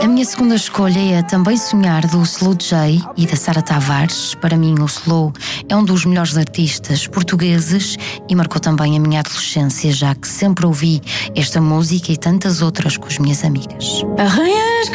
A minha segunda escolha é Também Sonhar, do Slow J e da Sara Tavares. Para mim, o Slow é um dos melhores artistas portugueses e marcou também a minha adolescência, já que sempre ouvi esta música e tantas outras com as minhas amigas. Arranha